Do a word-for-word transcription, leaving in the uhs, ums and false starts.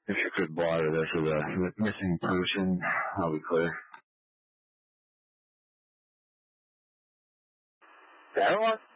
If you could blotter there for the, the missing person, that'll be clear. That one?